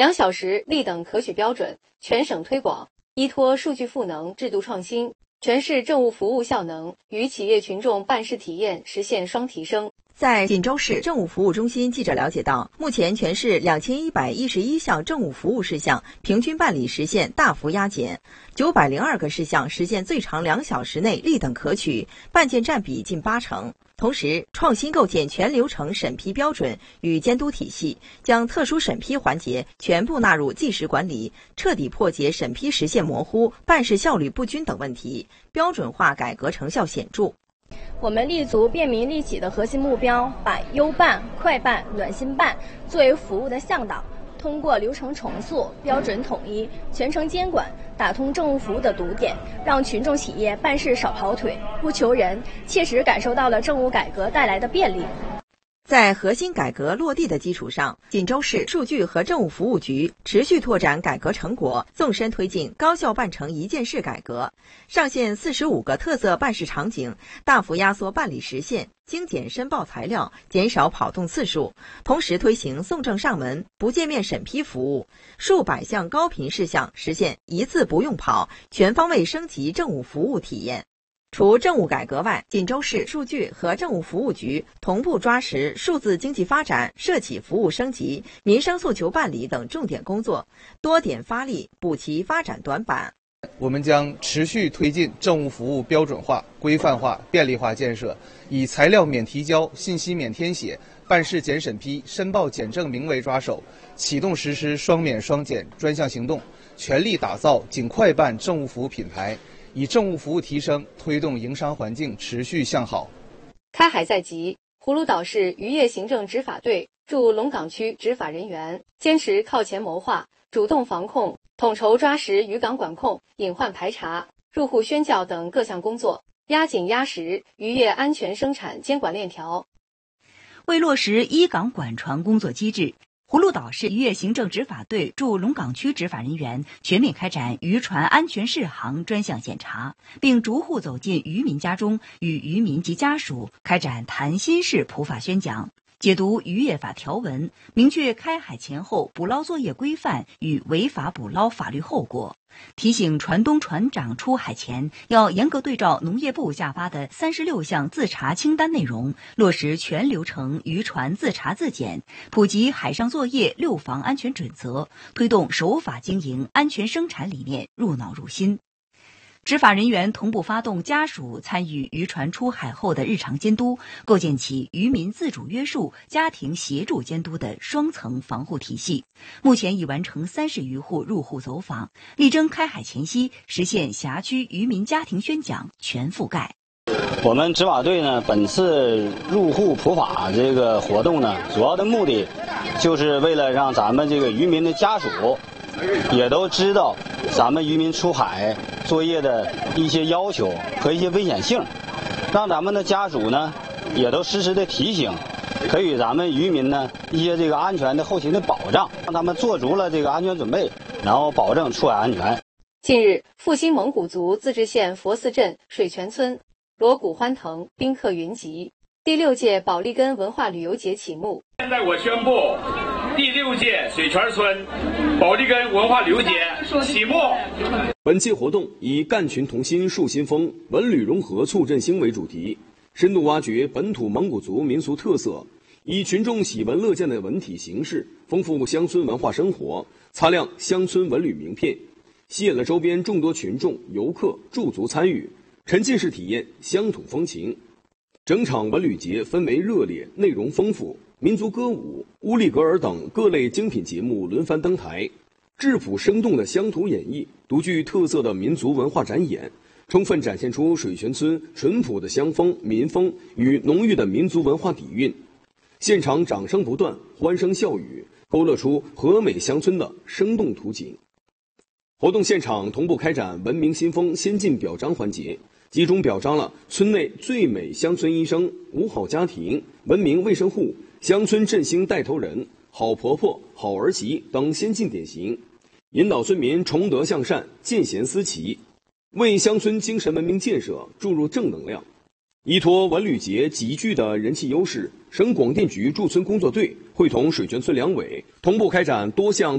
2小时立等可取标准全省推广，依托数据赋能、制度创新，全市政务服务效能与企业群众办事体验实现双提升。 在锦州市政务服务中心，记者了解到，目前全市2111项政务服务事项平均办理时限大幅压减，902个事项实现最长2小时内立等可取，办件占比近80%。同时，创新构建全流程审批标准与监督体系，将特殊审批环节全部纳入纪实管理，彻底破解审批时限模糊、办事效率不均等问题，标准化改革成效显著。 我们立足便民利企的核心目标，把优办、快办、暖心办作为服务的向导，通过流程重塑、标准统一、全程监管，打通政务服务的堵点，让群众企业办事少跑腿、不求人，切实感受到了政务改革带来的便利。 在核心改革落地的基础上，锦州市数据和政务服务局持续拓展改革成果，纵深推进高效办成一件事改革，上线45个特色办事场景，大幅压缩办理时限，精简申报材料，减少跑动次数，同时推行送证上门、不见面审批服务，数百项高频事项实现一次不用跑，全方位升级政务服务体验。除政务改革外，锦州市数据和政务服务局同步抓实数字经济发展、社企服务升级、民生诉求办理等重点工作，多点发力，补齐发展短板。 我们将持续推进政务服务标准化、规范化、便利化建设，以材料免提交、信息免填写、办事减审批、申报减证明为抓手，启动实施双免双减专项行动，全力打造景快办政务服务品牌，以政务服务提升推动营商环境持续向好。 开海在即，葫芦岛市渔业行政执法队驻龙岗区执法人员坚持靠前谋划，主动防控，统筹抓实渔港管控、隐患排查、入户宣教等各项工作，压紧压实渔业安全生产监管链条。 为落实依港管船工作机制，葫芦岛市渔业行政执法队驻龙岗区执法人员全面开展渔船安全适航专项检查，并逐户走进渔民家中，与渔民及家属开展谈心式普法宣讲，解读渔业法条文，明确开海前后捕捞作业规范与违法捕捞法律后果，提醒船东船长出海前要严格对照农业部下发的36项自查清单内容，落实全流程渔船自查自检，普及海上作业6防安全准则，推动守法经营、安全生产理念入脑入心。执法人员同步发动家属参与渔船出海后的日常监督，构建起渔民自主约束、家庭协助监督的双层防护体系。目前已完成30余户入户走访，力争开海前夕实现辖区渔民家庭宣讲全覆盖。 我们执法队呢，本次入户普法这个活动呢，主要的目的就是为了让咱们这个渔民的家属也都知道咱们渔民出海作业的一些要求和一些危险性，让咱们的家属呢也都实时的提醒，给予咱们渔民呢一些这个安全的后勤的保障，让他们做足了这个安全准备，然后保证出海安全。 近日，阜新蒙古族自治县佛寺镇水泉村锣鼓欢腾，宾客云集，第6届保利根文化旅游节启幕。 现在我宣布，第6届水泉村保利根文化旅游节启幕。 本届活动以干群同心树新风，文旅融合促振兴为主题，深度挖掘本土蒙古族民俗特色，以群众喜闻乐见的文体形式，丰富乡村文化生活，擦亮乡村文旅名片，吸引了周边众多群众游客驻足参与，沉浸式体验乡土风情。整场文旅节氛围热烈，内容丰富，民族歌舞、乌力格尔等各类精品节目轮番登台，质朴生动的乡土演绎，独具特色的民族文化展演，充分展现出水泉村淳朴的乡风、民风与浓郁的民族文化底蕴。现场掌声不断，欢声笑语，勾勒出和美乡村的生动图景。活动现场同步开展文明新风先进表彰环节，集中表彰了村内最美乡村医生、五好家庭、文明卫生户、乡村振兴带头人、好婆婆、好儿媳等先进典型，引导村民崇德向善、见贤思齐，为乡村精神文明建设注入正能量。依托文旅节极具的人气优势，省广电局驻村工作队会同水泉村两委同步开展多项